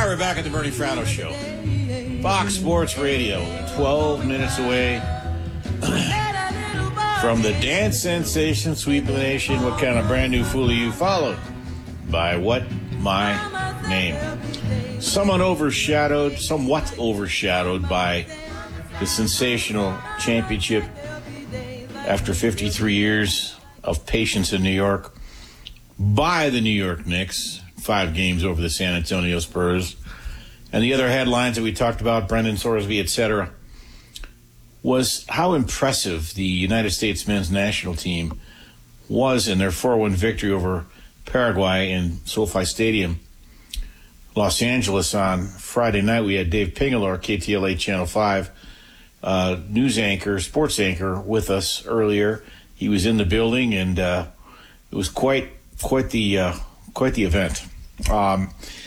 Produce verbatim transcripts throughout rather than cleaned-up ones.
All right, we're back at the Bernie Frano Show. Fox Sports Radio, twelve minutes away from the dance sensation Sweep of the Nation. What kind of brand new fool are you? Followed by What My Name. Someone overshadowed, somewhat overshadowed by the sensational championship after fifty-three years of patience in New York by the New York Knicks. Five games over the San Antonio Spurs. And the other headlines that we talked about, Brendan Sorsby, et cetera, was how impressive the United States men's national team was in their four one victory over Paraguay in SoFi Stadium, Los Angeles on Friday night. We had Dave Pingalore, K T L A Channel five, uh, news anchor, sports anchor, with us earlier. He was in the building, and uh, it was quite quite the uh, quite the event. Um,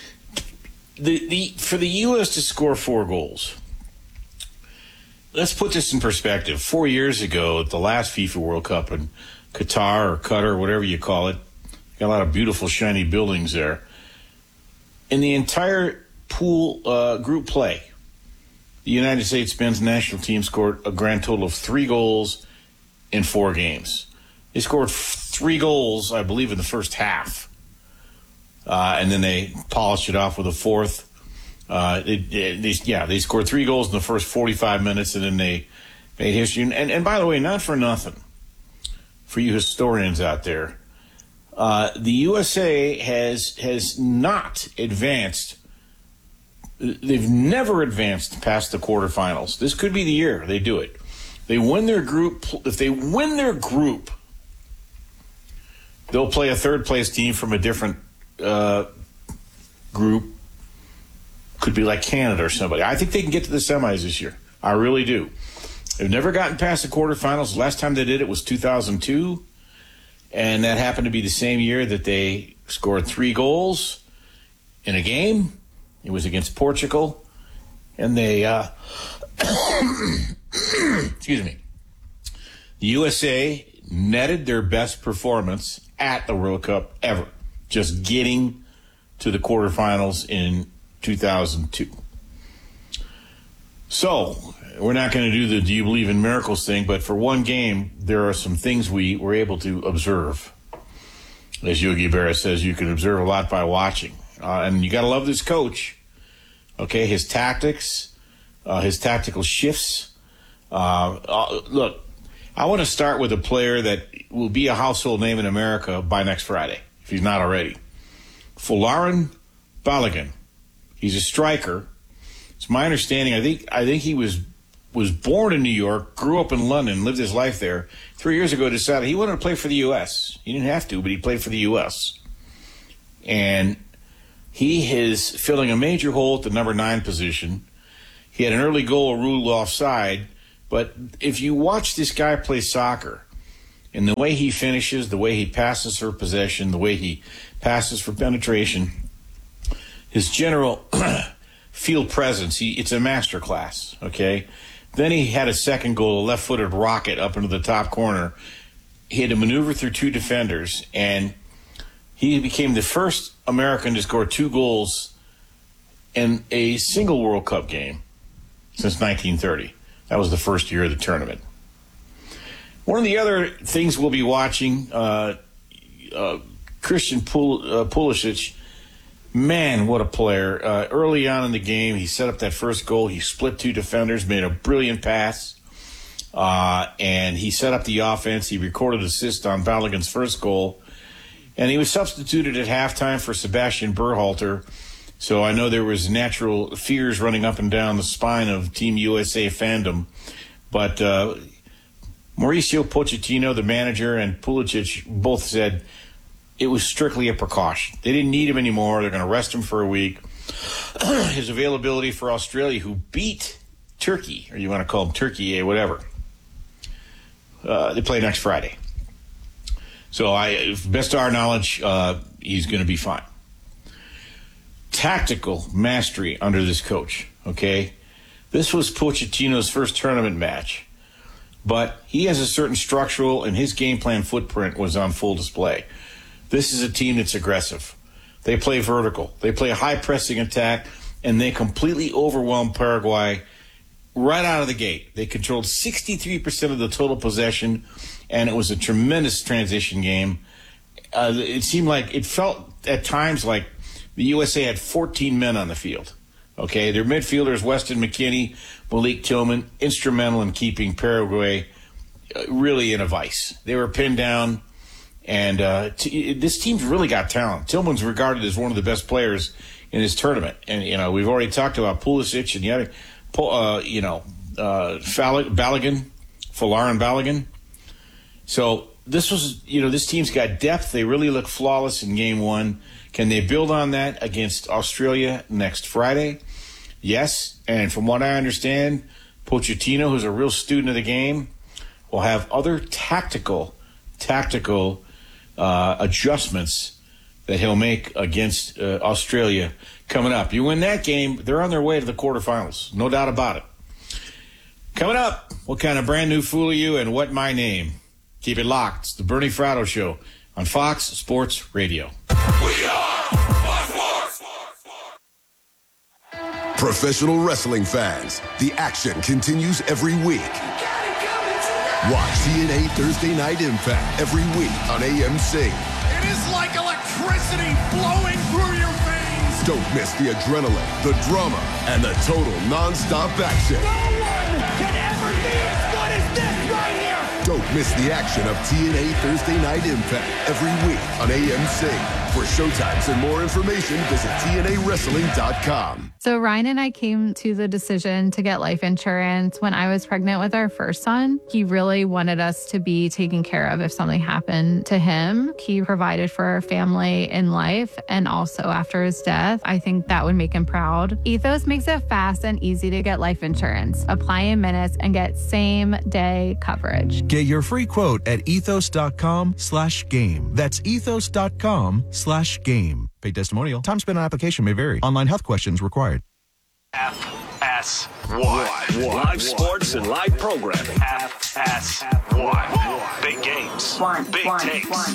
the the for the U S to score four goals. Let's put this in perspective. Four years ago, at the last FIFA World Cup in Qatar or Qatar, whatever you call it, got a lot of beautiful, shiny buildings there. In the entire pool uh, group play, the United States men's national team scored a grand total of three goals in four games. They scored f- three goals, I believe, in the first half. Uh, and then they polished it off with a fourth. Uh, it, it, they, yeah, they scored three goals in the first forty-five minutes, and then they made history. And, and by the way, not for nothing, for you historians out there, uh, the U S A has has not advanced. They've never advanced past the quarterfinals. This could be the year they do it. They win their group. If they win their group, they'll play a third place team from a different uh, group. Could be like Canada or somebody. I think they can get to the semis this year. I really do. They've never gotten past the quarterfinals. Last time they did it was two thousand two, and that happened to be the same year that they scored three goals in a game. It was against Portugal, and they, uh, excuse me, the U S A netted their best performance at the World Cup ever, just getting to the quarterfinals in two thousand two. So, we're not going to do the do you believe in miracles thing, but for one game, there are some things we were able to observe. As Yogi Berra says, you can observe a lot by watching. Uh, and you got to love this coach. Okay, his tactics, uh, his tactical shifts. Uh, uh, look, I want to start with a player that will be a household name in America by next Friday, if he's not already. Folarin Balogun. He's a striker. It's my understanding. I think I think he was was born in New York, grew up in London, lived his life there. Three years ago, decided he wanted to play for the U S. He didn't have to, but he played for the U S. And he is filling a major hole at the number nine position. He had an early goal ruled offside, but if you watch this guy play soccer, and the way he finishes, the way he passes for possession, the way he passes for penetration, his general field presence, he, it's a masterclass, okay? Then he had a second goal, a left-footed rocket up into the top corner. He had to maneuver through two defenders, and he became the first American to score two goals in a single World Cup game since nineteen thirty. That was the first year of the tournament. One of the other things we'll be watching, uh, uh, Christian Pul- uh, Pulisic, man, what a player. Uh, early on in the game, he set up that first goal. He split two defenders, made a brilliant pass, uh, and he set up the offense. He recorded an assist on Balogun's first goal, and he was substituted at halftime for Sebastian Berhalter. So I know there was natural fears running up and down the spine of Team U S A fandom, but uh, Mauricio Pochettino, the manager, and Pulisic both said it was strictly a precaution. They didn't need him anymore. They're going to rest him for a week. His availability for Australia, who beat Turkey, or you want to call them Turkey, whatever. Uh, they play next Friday. So, I, best to our knowledge, uh, he's going to be fine. Tactical mastery under this coach, okay? This was Pochettino's first tournament match, but he has a certain structural, and his game plan footprint was on full display. This is a team that's aggressive. They play vertical. They play a high-pressing attack. and they completely overwhelmed Paraguay right out of the gate. They controlled sixty-three percent of the total possession, and it was a tremendous transition game. Uh, it seemed like, it felt at times like the U S A had fourteen men on the field. Okay, their midfielders, Weston McKennie, Malik Tillman, instrumental in keeping Paraguay really in a vice. They were pinned down, and uh, t- this team's really got talent. Tillman's regarded as one of the best players in this tournament, and you know we've already talked about Pulisic and the other, uh, you know, uh, Balogun, Folarin Balogun. So this was, you know, this team's got depth. They really look flawless in game one. Can they build on that against Australia next Friday? Yes, and from what I understand, Pochettino, who's a real student of the game, will have other tactical, tactical uh, adjustments that he'll make against uh, Australia coming up. You win that game, they're on their way to the quarterfinals, no doubt about it. Coming up, what kind of brand new fool are you and what my name? Keep it locked. It's the Bernie Fratto Show on Fox Sports Radio. We are Fox Sports. Professional wrestling fans, the action continues every week. Watch T N A Thursday Night Impact every week on A M C. It is like electricity flowing through your veins. Don't miss the adrenaline, the drama, and the total non-stop action. No one can ever be as good as this right here. Don't miss the action of T N A Thursday Night Impact every week on A M C. For showtimes and more information, visit T N A wrestling dot com. So Ryan and I came to the decision to get life insurance when I was pregnant with our first son. He really wanted us to be taken care of if something happened to him. He provided for our family in life and also after his death. I think that would make him proud. Ethos makes it fast and easy to get life insurance. Apply in minutes and get same day coverage. Get your free quote at ethos dot com slash game. That's ethos dot com slash game. Paid testimonial. Time spent on application may vary. Online health questions required. F S one. Live sports and live programming. F S one. Big games. Big takes.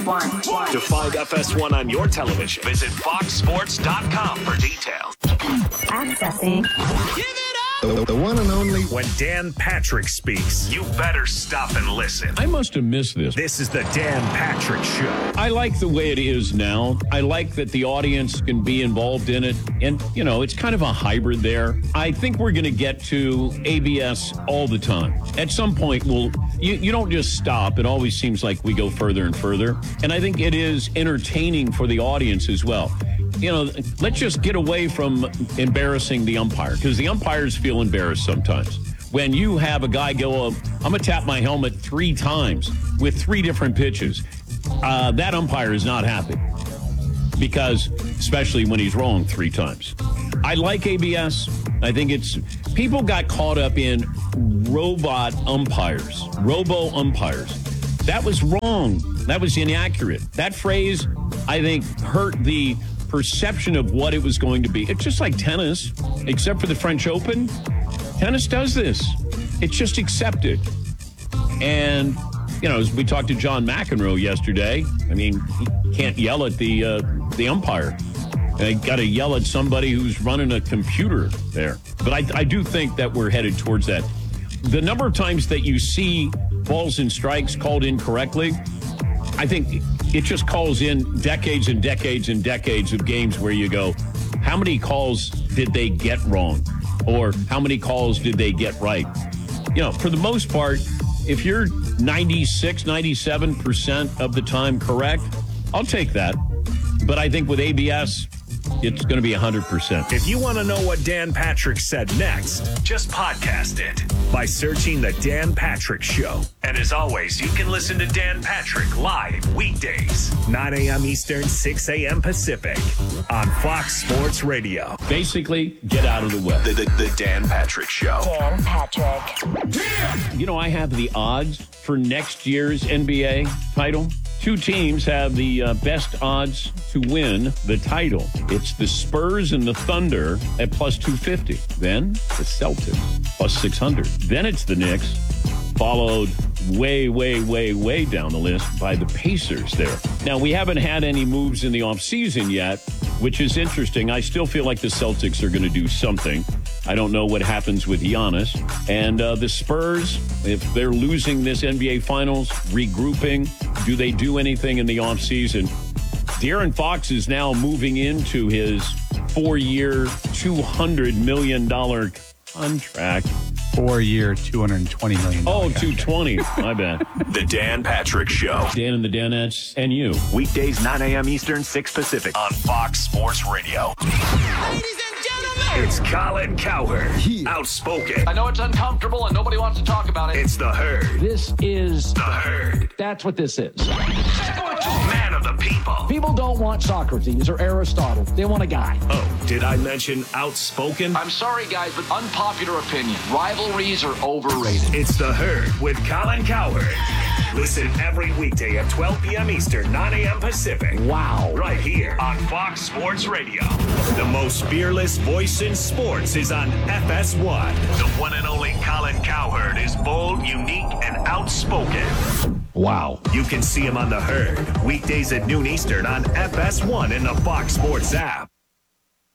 To find F S one on your television, visit fox sports dot com for details. Accessing. Give it up! The, the one and only. When Dan Patrick speaks, you better stop and listen. I must have missed this. This is the Dan Patrick Show. I like the way it is now. I like that the audience can be involved in it. And, you know, it's kind of a hybrid there. I think we're going to get to A B S all the time. At some point, we'll, you, you don't just stop. It always seems like we go further and further. And I think it is entertaining for the audience as well. You know, let's just get away from embarrassing the umpire, because the umpires feel embarrassed sometimes. When you have a guy go, I'm going to tap my helmet three times with three different pitches, uh, that umpire is not happy, because especially when he's wrong three times. I like A B S. I think it's, people got caught up in robot umpires, robo umpires. That was wrong. That was inaccurate. That phrase, I think, hurt the perception of what it was going to be. It's just like tennis, except for the French Open. Tennis does this. It's just accepted. And, you know, as we talked to John McEnroe yesterday, I mean, you can't yell at the uh, the umpire. You got to yell at somebody who's running a computer there. But I, I do think that we're headed towards that. The number of times that you see balls and strikes called incorrectly, I think it just calls in decades and decades and decades of games where you go, how many calls did they get wrong? Or how many calls did they get right? You know, for the most part, if you're ninety-six, ninety-seven percent of the time correct, I'll take that. But I think with A B S, it's going to be one hundred percent. If you want to know what Dan Patrick said next, just podcast it by searching The Dan Patrick Show. And as always, you can listen to Dan Patrick live weekdays, nine a.m. Eastern, six a.m. Pacific on Fox Sports Radio. Basically, get out of the way. The, the, the Dan Patrick Show. Dan Patrick. You know, I have the odds for next year's N B A title. Two teams have the uh, best odds to win the title. It's the Spurs and the Thunder at plus two fifty. Then the Celtics, plus six hundred. Then it's the Knicks, followed way, way, way, way down the list by the Pacers there. Now, we haven't had any moves in the offseason yet, which is interesting. I still feel like the Celtics are going to do something. I don't know what happens with Giannis. And uh, the Spurs, if they're losing this N B A Finals, regrouping, do they do anything in the offseason? De'Aaron Fox is now moving into his four-year, two hundred million dollars contract. Four-year, two hundred twenty million dollars. Oh, two hundred twenty. My bad. The Dan Patrick Show. Dan and the Danettes and you. Weekdays, nine a.m. Eastern, six Pacific on Fox Sports Radio. Ladies and gentlemen, It's Colin Cowherd. Outspoken. I know it's uncomfortable and nobody wants to talk about it. It's The Herd. This is The Herd. That's what this is. Man of the people. People don't want Socrates or Aristotle. They want a guy. Oh, did I mention outspoken? I'm sorry, guys, but unpopular opinion. Rivalries are overrated. It's The Herd with Colin Cowherd. Listen every weekday at twelve p.m. Eastern, nine a.m. Pacific. Wow. Right here on Fox Sports Radio. The most fearless voice in sports is on F S one. The one and only Colin Cowherd is bold, unique, and outspoken. Wow. You can see him on The Herd, weekdays at noon Eastern on F S one in the Fox Sports app.